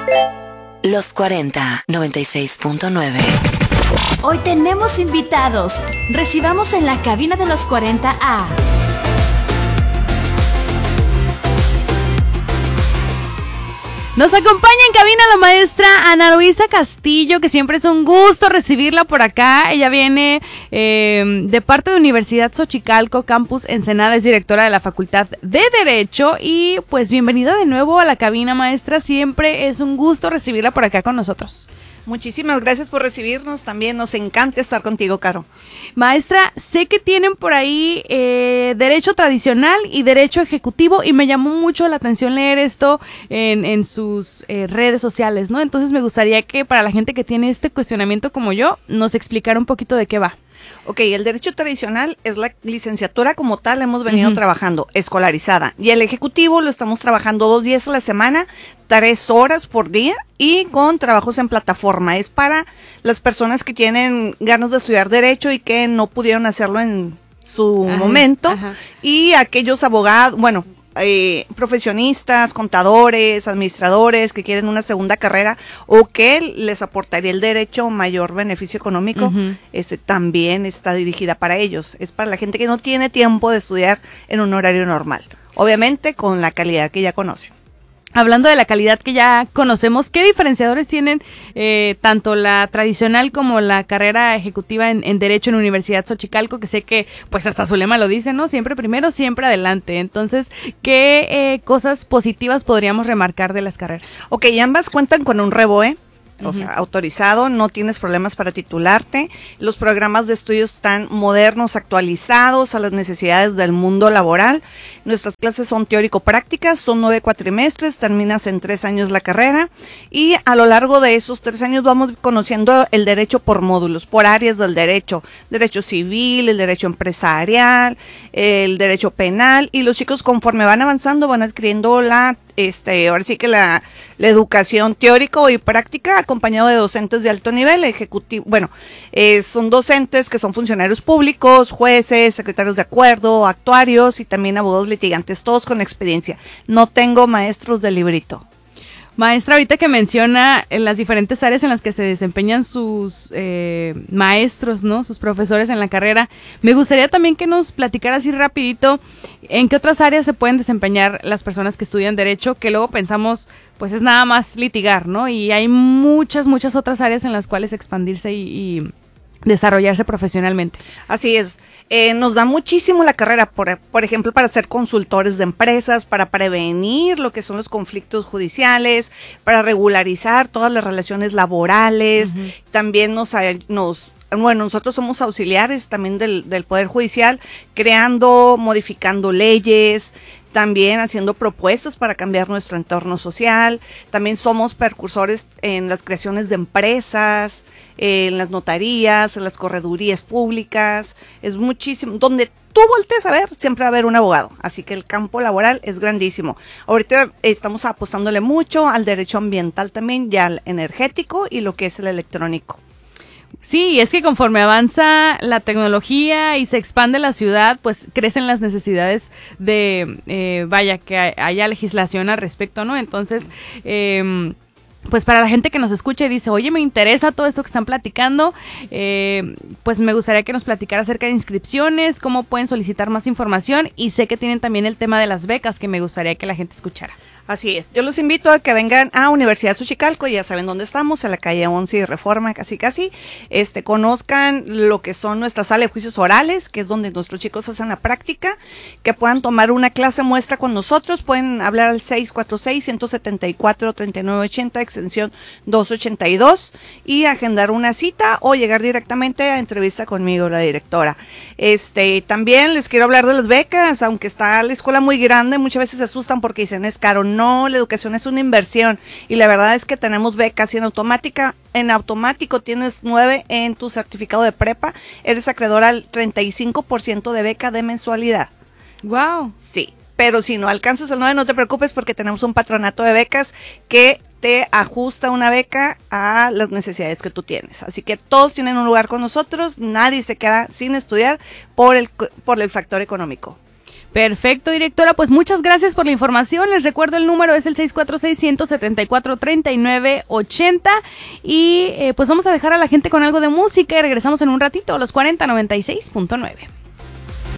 Los 40 96.9. Hoy tenemos invitados. Recibamos en la cabina de los 40 a... Nos acompaña en cabina la maestra Ana Luisa Castillo, que siempre es un gusto recibirla por acá. Ella viene de parte de Universidad Xochicalco, Campus Ensenada, es directora de la Facultad de Derecho. Y pues bienvenida de nuevo a la cabina, maestra. Siempre es un gusto recibirla por acá con nosotros. Muchísimas gracias por recibirnos, también nos encanta estar contigo, Caro. Maestra, sé que tienen por ahí derecho tradicional y derecho ejecutivo y me llamó mucho la atención leer esto en sus redes sociales, ¿no? Entonces me gustaría que para la gente que tiene este cuestionamiento como yo, nos explicara un poquito de qué va. Ok, el derecho tradicional es la licenciatura como tal, hemos venido trabajando escolarizada, y el ejecutivo lo estamos trabajando 2 días a la semana, 3 horas por día y con trabajos en plataforma. Es para las personas que tienen ganas de estudiar derecho y que no pudieron hacerlo en su momento, y aquellos abogados, bueno, profesionistas, contadores, administradores que quieren una segunda carrera o que les aportaría el derecho mayor beneficio económico, también está dirigida para ellos. Es para la gente que no tiene tiempo de estudiar en un horario normal, obviamente con la calidad que ya conocen. Hablando de la calidad que ya conocemos, ¿qué diferenciadores tienen tanto la tradicional como la carrera ejecutiva en Derecho en Universidad Xochicalco? Que sé que, pues hasta su lema lo dice, ¿no? Siempre primero, siempre adelante. Entonces, ¿qué cosas positivas podríamos remarcar de las carreras? Ok, ambas cuentan con un REBOE, o sea, autorizado, no tienes problemas para titularte. Los programas de estudios están modernos, actualizados a las necesidades del mundo laboral. Nuestras clases son teórico-prácticas, son 9 cuatrimestres, terminas en 3 años la carrera, y a lo largo de esos 3 años vamos conociendo el derecho por módulos, por áreas del derecho civil, el derecho empresarial, el derecho penal, y los chicos conforme van avanzando van adquiriendo ahora sí que la educación teórico y práctica, acompañado de docentes de alto nivel, ejecutivo, son docentes que son funcionarios públicos, jueces, secretarios de acuerdo, actuarios y también abogados litigantes, todos con experiencia. No tengo maestros de librito. Maestra, ahorita que menciona en las diferentes áreas en las que se desempeñan sus maestros, ¿no? Sus profesores en la carrera, me gustaría también que nos platicara así rapidito en qué otras áreas se pueden desempeñar las personas que estudian Derecho, que luego pensamos, pues es nada más litigar, ¿no? Y hay muchas otras áreas en las cuales expandirse y desarrollarse profesionalmente. Así es, nos da muchísimo la carrera, por ejemplo, para ser consultores de empresas, para prevenir lo que son los conflictos judiciales, para regularizar todas las relaciones laborales. También nosotros somos auxiliares también del Poder Judicial, creando, modificando leyes, también haciendo propuestas para cambiar nuestro entorno social. También somos precursores en las creaciones de empresas, en las notarías, en las corredurías públicas. Es muchísimo, donde tú voltees a ver, siempre va a haber un abogado, así que el campo laboral es grandísimo. Ahorita estamos apostándole mucho al derecho ambiental también, y al energético y lo que es el electrónico. Sí, es que conforme avanza la tecnología y se expande la ciudad, pues crecen las necesidades de, que haya legislación al respecto, ¿no? Entonces, pues para la gente que nos escucha y dice, oye, me interesa todo esto que están platicando, pues me gustaría que nos platicara acerca de inscripciones, cómo pueden solicitar más información, y sé que tienen también el tema de las becas que me gustaría que la gente escuchara. Así es, yo los invito a que vengan a Universidad Xochicalco, ya saben dónde estamos, en la calle 11 y Reforma, casi, conozcan lo que son nuestras salas de juicios orales, que es donde nuestros chicos hacen la práctica, que puedan tomar una clase muestra con nosotros, pueden hablar al 646-174-3980, extensión 282, y agendar una cita o llegar directamente a entrevista conmigo, la directora. También les quiero hablar de las becas, aunque está la escuela muy grande, muchas veces se asustan porque dicen, es caro. No, la educación es una inversión, y la verdad es que tenemos becas, y en automático tienes 9 en tu certificado de prepa, eres acreedor al 35% de beca de mensualidad. Wow. Sí, pero si no alcanzas el 9, no te preocupes, porque tenemos un patronato de becas que te ajusta una beca a las necesidades que tú tienes. Así que todos tienen un lugar con nosotros, nadie se queda sin estudiar por el factor económico. Perfecto, directora, pues muchas gracias por la información. Les recuerdo el número es el 646-174-3980 y pues vamos a dejar a la gente con algo de música y regresamos en un ratito a los 4096.9.